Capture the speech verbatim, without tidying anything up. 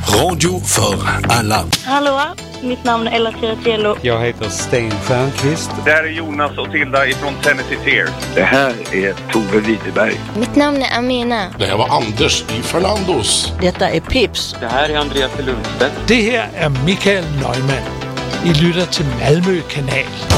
Radio för alla. Hallå, mitt namn är Ella Tiratiello. Jag heter Sten Stjernqvist. Det här är Jonas och Tilda ifrån Tennessee Tears. Det här är Tove Widerberg. Mitt namn är Amina. Det här var Anders i Fernandos. Detta är Pips. Det här är Andreas Lundstedt. Det här är Mikael Neumann. I lytter til Malmö Kanal.